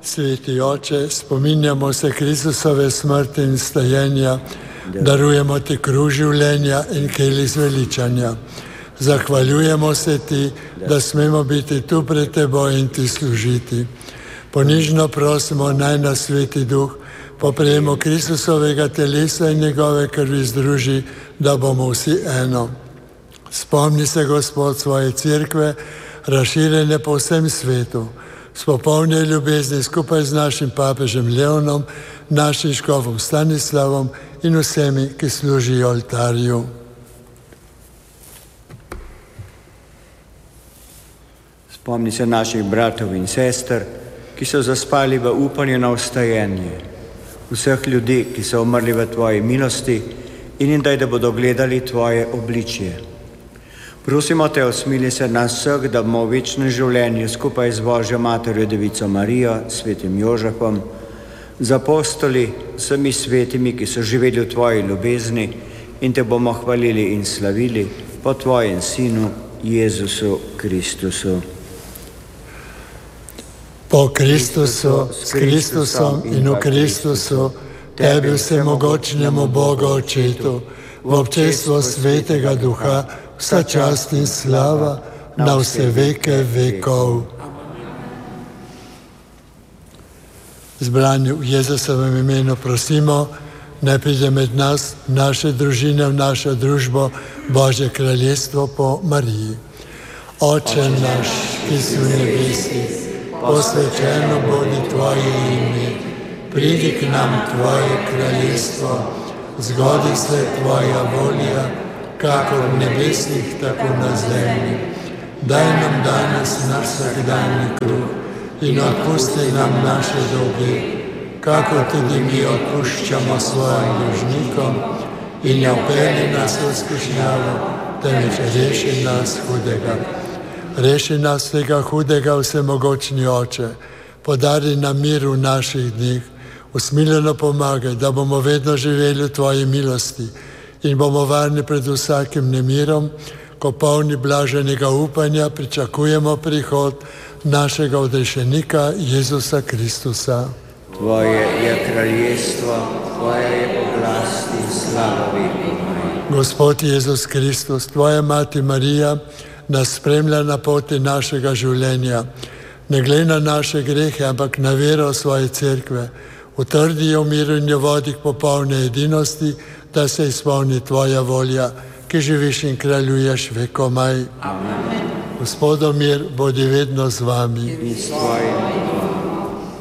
Sveti Oče, spominjamo se Kristusove smrti in stajenja, darujemo ti kruh življenja in kelih zveličanja. Zahvaljujemo se ti, da smemo biti tu pred teboj in ti služiti. Ponižno prosimo, naj nas Sveti Duh po prejemu Kristusovega telesa in njegove krvi združi, da bomo vsi eno. Spomni se, Gospod, svoje cerkve, razširjene po vsem svetu, s popolne ljubezni skupaj z našim papežem Leonom, našim škofom Stanislavom in vsemi, ki služijo oltarju. Spomni se naših bratov in sester, ki so zaspali v upanju na vstajenje, vseh ljudi, ki so umrli v tvoji milosti in jim daj, da bodo gledali tvoje obličje. Prosimo te, usmili se nas vseh, da bomo v večnem življenju skupaj z Božjo Materjo Devico Marijo, svetim Jožefom, z apostoli, vsemi svetimi, ki so živeli v tvoji ljubezni, in te bomo hvalili in slavili po tvojem Sinu, Jezusu Kristusu. Po Kristusu, s Kristusom in v Kristusu, tebi vsemogočnemu Bogu Očetu, v občestvu Svetega Duha, vsa čast in slava na vse veke vekov. Zbrani v Jezusovem imenu prosimo, naj pride med nas, naše družine, v našo družbo, Božje kraljestvo po Mariji. Oče naš, ki si v nebesih, posvečeno bodi tvoje ime, pridi k nam tvoje kraljestvo, zgodi se tvoja volja, kako v nebesih, tako na zemlji. Daj nam danes naš vsakdanji kruh in odpusti nam naše dolge, kako tudi mi odpuščamo svojim dolžnikom, in ne vpelji nas v skušnjavo, temveč reši nas hudega. Reši nas tega hudega, vsemogočni Oče, podari nam mir v naših dneh, usmiljeno pomagaj, da bomo vedno živeli v tvoji milosti in bomo varni pred vsakim nemirom, ko polni blaženega upanja pričakujemo prihod našega odrešenika Jezusa Kristusa. Tvoje je kraljestvo, tvoja je oblast in slava vekov. Gospod Jezus Kristus, tvoja mati Marija nas spremlja na poti našega življenja. Ne glej na naše grehe, ampak na vero svoje cerkve. Utrdi jo v miru in jo vodi k popolne edinosti, da se izpolni tvoja volja, ki živiš in kraljuješ vekomaj. Amen. Gospodov mir bodi vedno z vami. In s tvojim